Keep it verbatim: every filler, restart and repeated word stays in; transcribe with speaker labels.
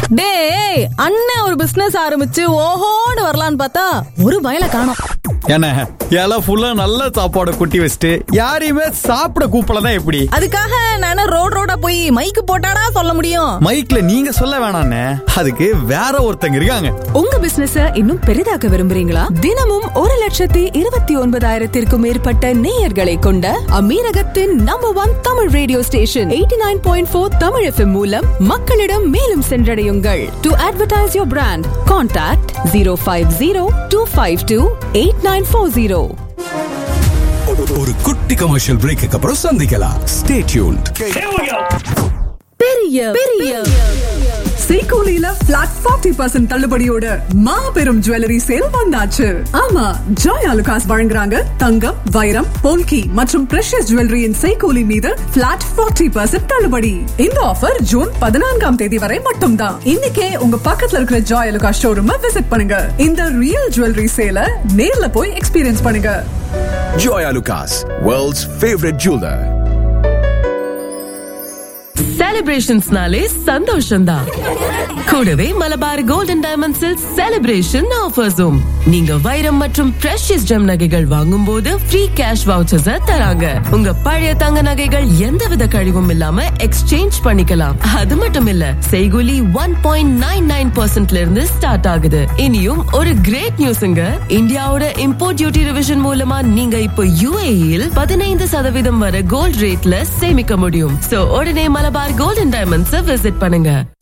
Speaker 1: டேய், அண்ணன் ஒரு பிசினஸ் ஆரம்பிச்சு ஓஹோன்னு வரலான்னு பார்த்தா ஒரு பயல காணோம்.
Speaker 2: என்ன இலை ஃபுல்லா நல்ல சாப்பாடு குட்டி வச்சுட்டு யாரையுமே சாப்பிட கூப்பிடலாம் எப்படி?
Speaker 1: அதுக்காக நான் ரோட் ரோடா போய் மைக்கு போட்டாடா சொல்ல முடியும்?
Speaker 2: மைக்ல நீங்க சொல்ல வேணாண்ணே, அதுக்கு வேற ஒருத்தங்க இருக்காங்க.
Speaker 3: உங்க பிசினஸ இன்னும் பெரிதாக்க விரும்புறீங்களா? தினமும் ஒரு லட்சத்தி இருபத்தி ஒன்பதாயிரத்திற்கும் மேற்பட்ட நேயர்களை கொண்ட அமீரகத்தின் number one Tamil radio station eighty nine point four Tamil FM மூலம் மக்களிடம் மேலும் சென்றடையுங்கள். To advertise your brand, contact zero five zero two five two eight nine four zero.
Speaker 4: ஒரு குட்டி கமர்ஷியல் பிரேக்கு அப்புறம் சந்திக்கலாம். Stay tuned.
Speaker 1: பெரிய பெரிய
Speaker 5: சீகோலில பிளாட் ஃபார்ட்டி பர்சன்ட் தள்ளுபடியோட மாபெரும் ஜுவல்லரி சேல் வந்தாச்சு. ஆமா, ஜாய் ஆலுகாஸ் வழங்குறாங்க தங்கம், வைரம், போல்கி மற்றும் பிரஷியஸ் ஜுவல்லரியின் சீகோலி மீது பிளாட் ஃபார்ட்டி பர்சன்ட் தள்ளுபடி. இந்த ஆஃபர் ஜூன் பதினான்காம் தேதி வரை மட்டும்தான். இன்னைக்கே உங்க பக்கத்துல இருக்கிற ஜாய் ஆலுகாஸ் ஷோரூம் விசிட் பண்ணுங்க. இந்த ரியல் ஜுவல்லரி சேல நேர்ல போய் எக்ஸ்பீரியன்ஸ் பண்ணுங்க.
Speaker 4: Joy Alucas, world's favorite jeweler.
Speaker 6: செலிப்ரேஷன்ஸ்னாலே சந்தோஷம்தான். கூடவே மலபார் கோல்டன் டைமண்ட்ஸில் செலிப்ரேஷன் ஆஃபர்ஸும். நீங்க வைரம் மற்றும் பிரஷியஸ் ஜெம் நகைகள் வாங்கும் போது ஃப்ரீ கேஷ் வவுச்சர்ஸ் தராங்க. உங்க பழைய தங்க நகைகள் எந்தவித கழிவும் இல்லாம எக்ஸ்சேஞ்ச் பண்ணிக்கலாம். அது மட்டும் இல்ல, செய்கூலி ஒன் பாயிண்ட் நைன் நைன் பர்சன்ட்ல இருந்து ஸ்டார்ட் ஆகுது. இனியும் ஒரு கிரேட் நியூஸ்ங்க. இந்தியாவோட இம்போர்ட் டியூட்டி ரிவிஷன் மூலமா நீங்க இப்போ யுஏஇல் பதினைந்து சதவீதம் வரை கோல்ட் ரேட்ல சேமிக்க முடியும். சோ உடனே மலபார் கோல்டன் டைமண்ட்ஸ் விசிட் பண்ணுங்க.